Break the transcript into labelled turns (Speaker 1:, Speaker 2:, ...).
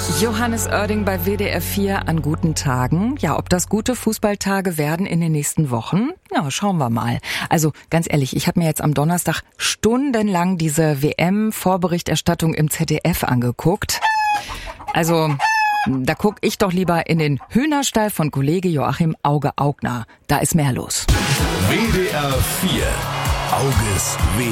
Speaker 1: Johannes Oerding bei WDR 4 an guten Tagen. Ja, ob das gute Fußballtage werden in den nächsten Wochen? Ja, schauen wir mal. Also ganz ehrlich, ich habe mir jetzt am Donnerstag stundenlang diese WM-Vorberichterstattung im ZDF angeguckt. Also da guck ich doch lieber in den Hühnerstall von Kollege Joachim Auge Augner. Da ist mehr los.
Speaker 2: WDR 4 Auges